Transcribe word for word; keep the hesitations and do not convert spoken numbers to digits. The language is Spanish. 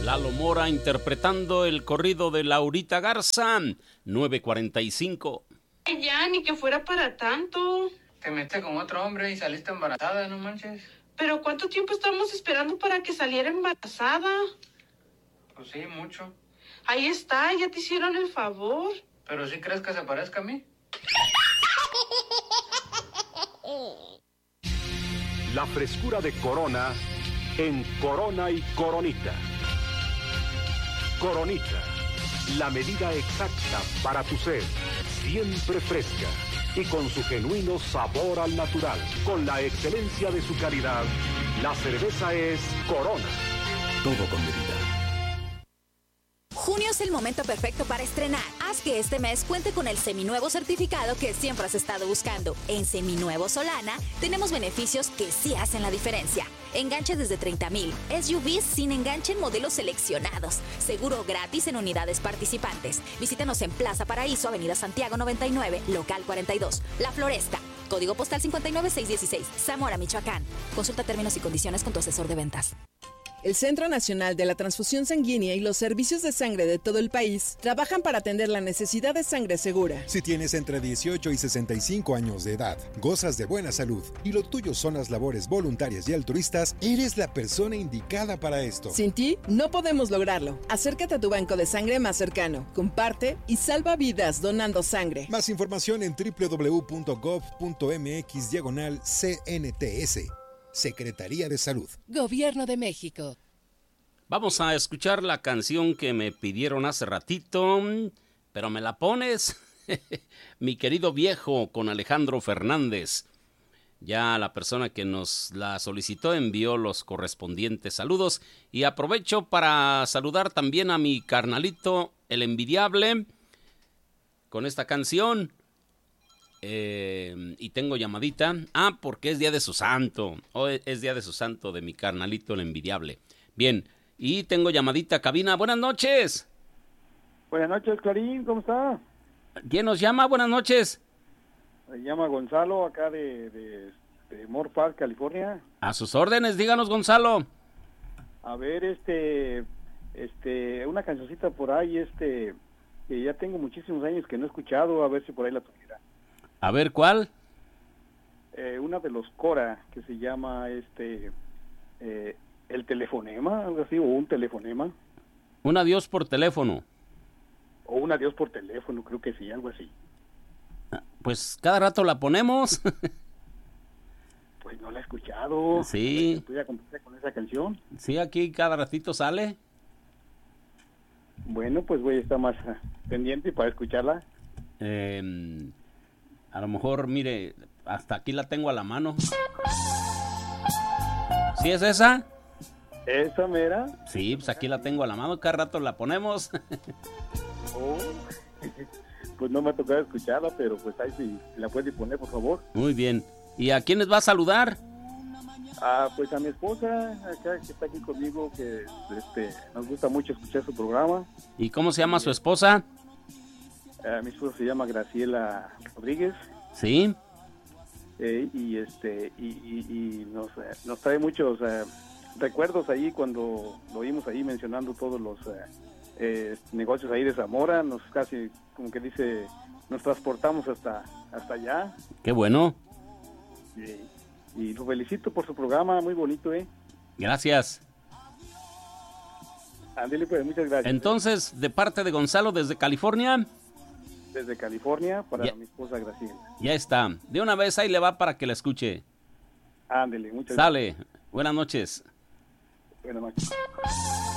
Lalo Mora interpretando el corrido de Laurita Garza, nueve cuarenta y cinco. Ya, ni que fuera para tanto. Te metiste con otro hombre y saliste embarazada, no manches. ¿Pero cuánto tiempo estábamos esperando para que saliera embarazada? Pues sí, mucho. Ahí está, ya te hicieron el favor. ¿Pero sí crees que se parezca a mí? La frescura de Corona en Corona y Coronita. Coronita, la medida exacta para tu sed, siempre fresca y con su genuino sabor al natural. Con la excelencia de su calidad, la cerveza es Corona. Todo con medida. Junio es el momento perfecto para estrenar. Haz que este mes cuente con el seminuevo certificado que siempre has estado buscando. En Seminuevo Solana tenemos beneficios que sí hacen la diferencia. Enganche desde treinta mil, S U Vs sin enganche en modelos seleccionados, seguro gratis en unidades participantes. Visítanos en Plaza Paraíso, Avenida Santiago noventa y nueve, local cuarenta y dos, La Floresta. Código postal cincuenta y nueve mil seiscientos dieciséis, Zamora, Michoacán. Consulta términos y condiciones con tu asesor de ventas. El Centro Nacional de la Transfusión Sanguínea y los servicios de sangre de todo el país trabajan para atender la necesidad de sangre segura. Si tienes entre dieciocho y sesenta y cinco años de edad, gozas de buena salud y lo tuyo son las labores voluntarias y altruistas, eres la persona indicada para esto. Sin ti, no podemos lograrlo. Acércate a tu banco de sangre más cercano, comparte y salva vidas donando sangre. Más información en doble u doble u doble u punto gov punto mx diagonal C N T S. Secretaría de Salud. Gobierno de México. Vamos a escuchar la canción que me pidieron hace ratito, pero me la pones, Mi querido viejo, con Alejandro Fernández. Ya la persona que nos la solicitó envió los correspondientes saludos y aprovecho para saludar también a mi carnalito, el envidiable, con esta canción. Eh, y tengo llamadita. Ah, porque es día de su santo. Hoy es día de su santo de mi carnalito, el envidiable. Bien, y tengo llamadita a cabina. Buenas noches. Buenas noches, Clarín, ¿cómo está? ¿Quién nos llama? Buenas noches. Me llama Gonzalo, acá de, de, de Moore Park, California. A sus órdenes, díganos, Gonzalo. A ver, este, este, una cancioncita por ahí, este, que ya tengo muchísimos años que no he escuchado, a ver si por ahí la tuviera. A ver, ¿cuál? Eh, una de los Cora, que se llama, este, eh, El Telefonema, algo así, o un telefonema. Un adiós por teléfono. O un adiós por teléfono, creo que sí, algo así. Pues cada rato la ponemos. Pues no la he escuchado. Sí. Voy a comenzar con esa canción. Sí, aquí cada ratito sale. Bueno, pues voy a estar más pendiente para escucharla. Eh, a lo mejor, mire, hasta aquí la tengo a la mano. ¿Sí es esa? ¿Esa mera? Sí, pues aquí la tengo a la mano, cada rato la ponemos. Oh, pues no me ha tocado escucharla, pero pues ahí sí, la puede poner, por favor. Muy bien. ¿Y a quiénes va a saludar? Ah, pues a mi esposa, acá que está aquí conmigo, que este, nos gusta mucho escuchar su programa. ¿Y cómo se llama su esposa? Uh, mi esposa se llama Graciela Rodríguez. Sí. Eh, y este y, y, y nos, eh, nos trae muchos eh, recuerdos ahí cuando lo oímos ahí mencionando todos los eh, eh, negocios ahí de Zamora. Nos casi, como que dice, nos transportamos hasta hasta allá. Qué bueno. Sí. Y lo felicito por su programa, muy bonito, ¿eh? Gracias. Ándale, pues, muchas gracias. Entonces, de parte de Gonzalo desde California. Desde California, para ya, mi esposa Graciela. Ya está. De una vez ahí le va para que la escuche. Ándale, muchas Sale. gracias. Buenas noches. Buenas noches.